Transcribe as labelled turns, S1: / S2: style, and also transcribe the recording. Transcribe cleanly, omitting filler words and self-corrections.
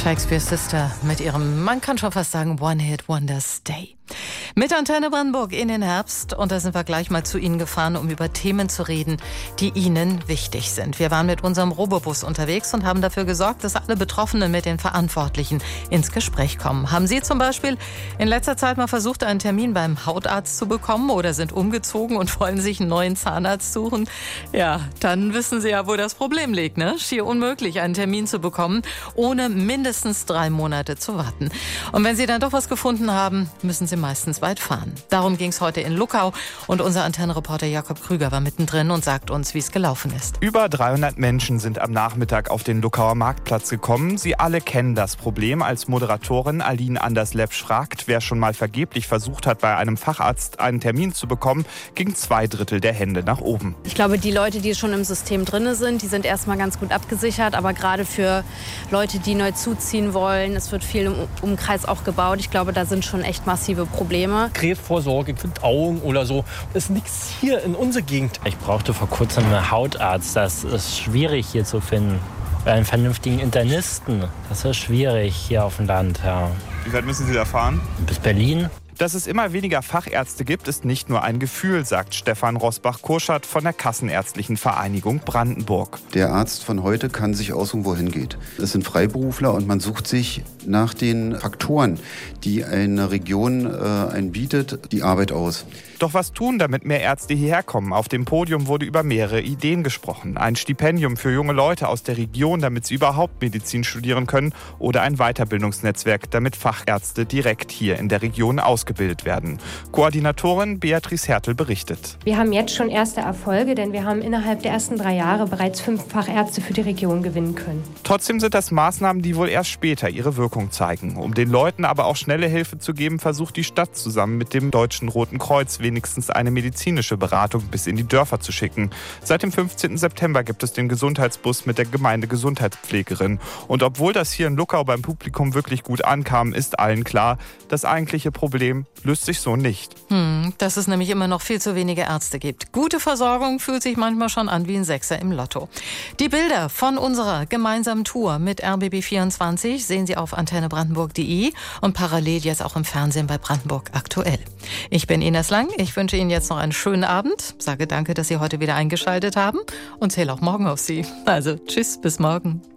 S1: Shakespeare's Sister mit ihrem, man kann schon fast sagen, One-Hit-Wonder Stay. Mit Antenne Brandenburg in den Herbst, und da sind wir gleich mal zu Ihnen gefahren, um über Themen zu reden, die Ihnen wichtig sind. Wir waren mit unserem Robobus unterwegs und haben dafür gesorgt, dass alle Betroffenen mit den Verantwortlichen ins Gespräch kommen. Haben Sie zum Beispiel in letzter Zeit mal versucht, einen Termin beim Hautarzt zu bekommen oder sind umgezogen und wollen sich einen neuen Zahnarzt suchen? Ja, dann wissen Sie ja, wo das Problem liegt, ne? Schier unmöglich, einen Termin zu bekommen, ohne mindestens 3 Monate zu warten. Und wenn Sie dann doch was gefunden haben, müssen Sie meistens weit fahren. Darum ging es heute in Luckau und unser Antennenreporter Jakob Krüger war mittendrin und sagt uns, wie es gelaufen ist.
S2: Über 300 Menschen sind am Nachmittag auf den Luckauer Marktplatz gekommen. Sie alle kennen das Problem. Als Moderatorin Aline Anders-Lepsch fragt, wer schon mal vergeblich versucht hat, bei einem Facharzt einen Termin zu bekommen, ging 2/3 der Hände nach oben.
S3: Ich glaube, die Leute, die schon im System drin sind, die sind erstmal ganz gut abgesichert. Aber gerade für Leute, die neu zuziehen wollen, es wird viel im Umkreis auch gebaut. Ich glaube, da sind schon echt massive Probleme.
S4: Krebsvorsorge für die Augen oder so. Das ist nichts hier in unserer Gegend.
S5: Ich brauchte vor kurzem einen Hautarzt. Das ist schwierig hier zu finden. Einen vernünftigen Internisten. Das ist schwierig hier auf dem Land. Ja.
S2: Wie weit müssen Sie da fahren?
S5: Bis Berlin.
S2: Dass es immer weniger Fachärzte gibt, ist nicht nur ein Gefühl, sagt Stefan Rosbach-Kurschat von der Kassenärztlichen Vereinigung Brandenburg.
S6: Der Arzt von heute kann sich aussuchen, wohin geht. Es sind Freiberufler und man sucht sich nach den Faktoren, die eine Region einen bietet, die Arbeit aus.
S2: Doch was tun, damit mehr Ärzte hierher kommen? Auf dem Podium wurde über mehrere Ideen gesprochen. Ein Stipendium für junge Leute aus der Region, damit sie überhaupt Medizin studieren können, oder ein Weiterbildungsnetzwerk, damit Fachärzte direkt hier in der Region ausgebildet werden. Koordinatorin Beatrice Hertel berichtet.
S7: Wir haben jetzt schon erste Erfolge, denn wir haben innerhalb der ersten 3 Jahre bereits 5 Fachärzte für die Region gewinnen können.
S2: Trotzdem sind das Maßnahmen, die wohl erst später ihre Wirkung zeigen. Um den Leuten aber auch schnelle Hilfe zu geben, versucht die Stadt zusammen mit dem Deutschen Roten Kreuz wenigstens eine medizinische Beratung bis in die Dörfer zu schicken. Seit dem 15. September gibt es den Gesundheitsbus mit der Gemeindegesundheitspflegerin. Und obwohl das hier in Luckau beim Publikum wirklich gut ankam, ist allen klar, das eigentliche Problem löst sich so nicht.
S1: Dass es nämlich immer noch viel zu wenige Ärzte gibt. Gute Versorgung fühlt sich manchmal schon an wie ein Sechser im Lotto. Die Bilder von unserer gemeinsamen Tour mit RBB24 sehen Sie auf antennebrandenburg.de und parallel jetzt auch im Fernsehen bei Brandenburg aktuell. Ich bin Ines Lang. Ich wünsche Ihnen jetzt noch einen schönen Abend. Sage danke, dass Sie heute wieder eingeschaltet haben und zähle auch morgen auf Sie. Also tschüss, bis morgen.